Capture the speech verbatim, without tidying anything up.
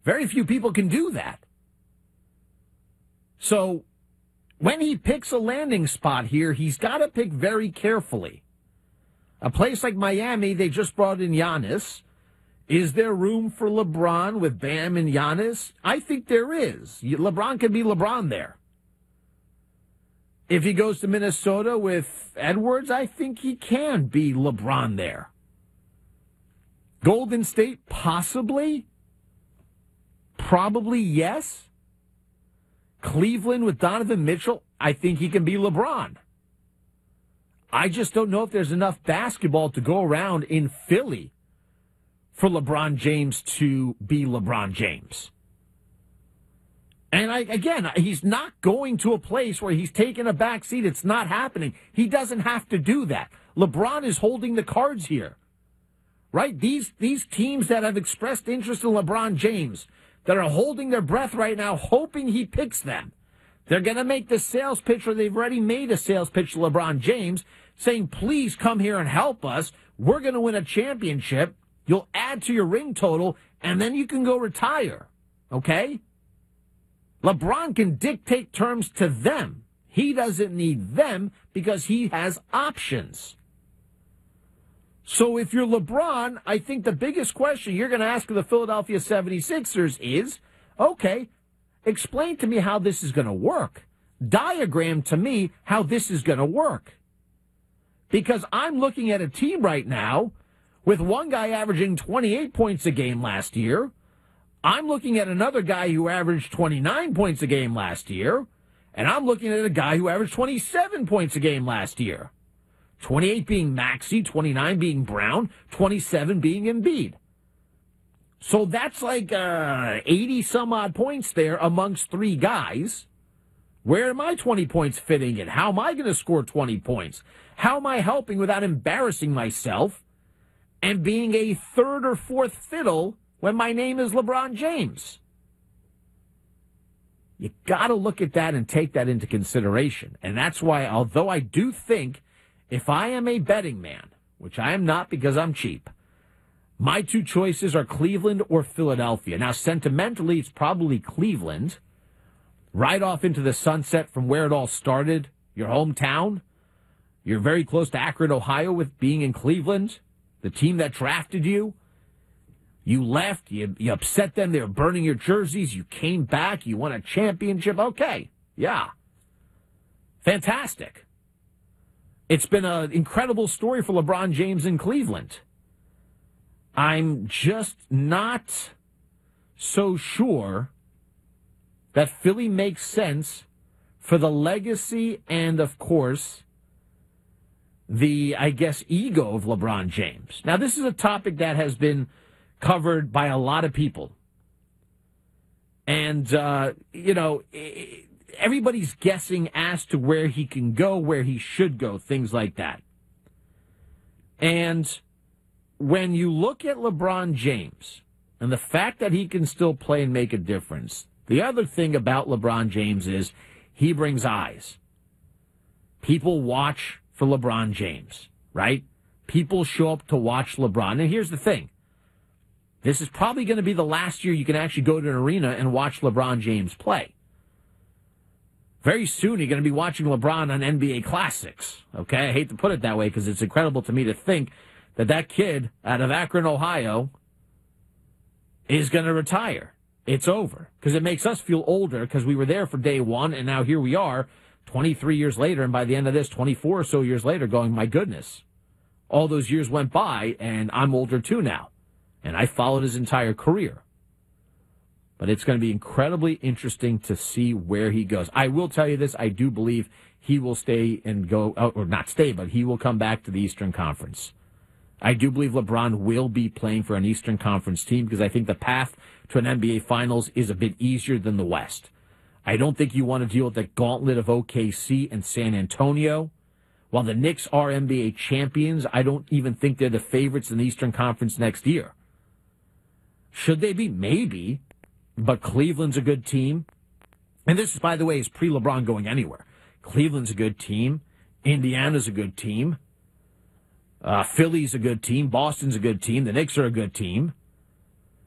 Very few people can do that. So when he picks a landing spot here, he's got to pick very carefully. A place like Miami, they just brought in Giannis. Is there room for LeBron with Bam and Giannis? I think there is. LeBron can be LeBron there. If he goes to Minnesota with Edwards, I think he can be LeBron there. Golden State, possibly. Probably yes. Cleveland with Donovan Mitchell, I think he can be LeBron. I just don't know if there's enough basketball to go around in Philly for LeBron James to be LeBron James. And I, again, he's not going to a place where he's taking a back seat. It's not happening. He doesn't have to do that. LeBron is holding the cards here, right? These, these teams that have expressed interest in LeBron James, that are holding their breath right now, hoping he picks them. They're going to make the sales pitch, or they've already made a sales pitch to LeBron James, saying, please come here and help us. We're going to win a championship. You'll add to your ring total, and then you can go retire, okay? LeBron can dictate terms to them. He doesn't need them because he has options. So if you're LeBron, I think the biggest question you're going to ask of the Philadelphia seventy-sixers is, okay, explain to me how this is going to work. Diagram to me how this is going to work. Because I'm looking at a team right now with one guy averaging twenty-eight points a game last year. I'm looking at another guy who averaged twenty-nine points a game last year. And I'm looking at a guy who averaged twenty-seven points a game last year. twenty-eight being Maxey, twenty-nine being Brown, twenty-seven being Embiid. So that's like uh, eighty-some-odd points there amongst three guys. Where are my twenty points fitting in? How am I going to score twenty points? How am I helping without embarrassing myself and being a third or fourth fiddle when my name is LeBron James? You got to look at that and take that into consideration. And that's why, although I do think if I am a betting man, which I am not because I'm cheap, my two choices are Cleveland or Philadelphia. Now, sentimentally, it's probably Cleveland. Right off into the sunset from where it all started, your hometown. You're very close to Akron, Ohio, with being in Cleveland, the team that drafted you. You left, you, you upset them, they were burning your jerseys, you came back, you won a championship. Okay, yeah. Fantastic. It's been an incredible story for LeBron James in Cleveland. I'm just not so sure that Philly makes sense for the legacy and, of course, the, I guess, ego of LeBron James. Now, this is a topic that has been covered by a lot of people. And, uh, you know, everybody's guessing as to where he can go, where he should go, things like that. And when you look at LeBron James and the fact that he can still play and make a difference, the other thing about LeBron James is he brings eyes. People watch for LeBron James, right? People show up to watch LeBron. And here's the thing. This is probably going to be the last year you can actually go to an arena and watch LeBron James play. Very soon you're going to be watching LeBron on N B A Classics. Okay, I hate to put it that way because it's incredible to me to think that that kid out of Akron, Ohio, is going to retire. It's over because it makes us feel older because we were there for day one and now here we are twenty-three years later, and by the end of this, twenty-four or so years later, going, my goodness, all those years went by and I'm older too now. And I followed his entire career. But it's going to be incredibly interesting to see where he goes. I will tell you this. I do believe he will stay and go, or not stay, but he will come back to the Eastern Conference. I do believe LeBron will be playing for an Eastern Conference team because I think the path to an N B A Finals is a bit easier than the West. I don't think you want to deal with the gauntlet of O K C and San Antonio. While the Knicks are N B A champions, I don't even think they're the favorites in the Eastern Conference next year. Should they be? Maybe. But Cleveland's a good team. And this, by the way, is pre-LeBron going anywhere. Cleveland's a good team. Indiana's a good team. Uh, Philly's a good team. Boston's a good team. The Knicks are a good team.